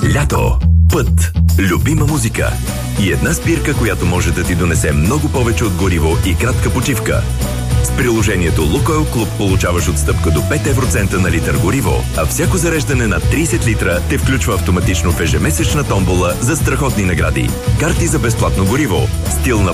Лято, път, любима музика и една спирка, която може да ти донесе много повече от гориво и кратка почивка. С приложението Лукойл Клуб получаваш отстъпка до 5 евроцента на литър гориво, а всяко зареждане на 30 литра те включва автоматично в ежемесечна томбола за страхотни награди. Карти за безплатно гориво, стил на